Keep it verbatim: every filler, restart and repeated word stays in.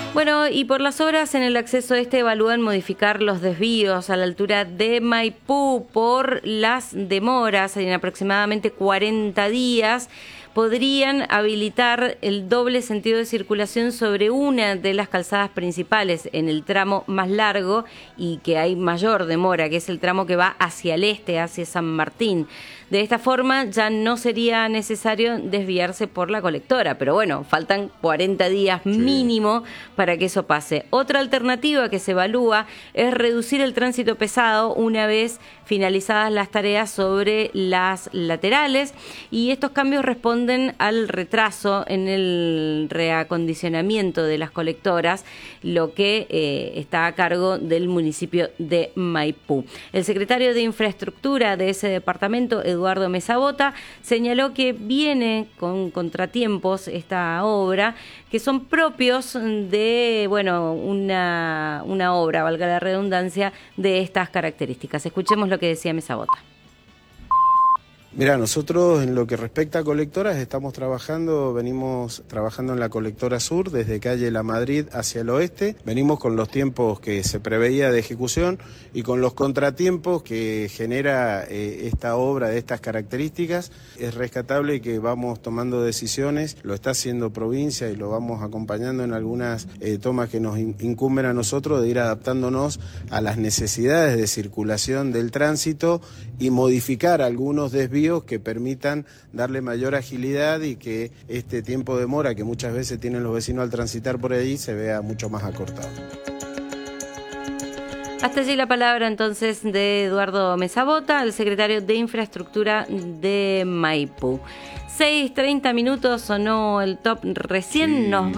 Bueno, y por las obras en el acceso este evalúan modificar los desvíos a la altura de Maipú por las demoras en aproximadamente cuarenta días. Podrían habilitar el doble sentido de circulación sobre una de las calzadas principales en el tramo más largo y que hay mayor demora, que es el tramo que va hacia el este, hacia San Martín. De esta forma ya no sería necesario desviarse por la colectora, pero bueno, faltan cuarenta días mínimo para que eso pase. Otra alternativa que se evalúa es reducir el tránsito pesado una vez finalizadas las tareas sobre las laterales, y estos cambios responden al retraso en el reacondicionamiento de las colectoras, lo que eh, está a cargo del municipio de Maipú. El secretario de Infraestructura de ese departamento, Eduardo Mesabota, señaló que viene con contratiempos esta obra, que son propios de, bueno, una, una obra, valga la redundancia, de estas características. Escuchemos lo que decía Mesabota. Mira, nosotros en lo que respecta a colectoras estamos trabajando, venimos trabajando en la colectora sur desde calle La Madrid hacia el oeste, venimos con los tiempos que se preveía de ejecución y con los contratiempos que genera eh, esta obra de estas características. Es rescatable que vamos tomando decisiones, lo está haciendo provincia y lo vamos acompañando en algunas eh, tomas que nos incumben a nosotros de ir adaptándonos a las necesidades de circulación del tránsito y modificar algunos desvíos que permitan darle mayor agilidad y que este tiempo de demora que muchas veces tienen los vecinos al transitar por ahí se vea mucho más acortado. Hasta allí la palabra entonces de Eduardo Mesabota, el secretario de Infraestructura de Maipú. seis treinta minutos, sonó el top recién, sí. Nos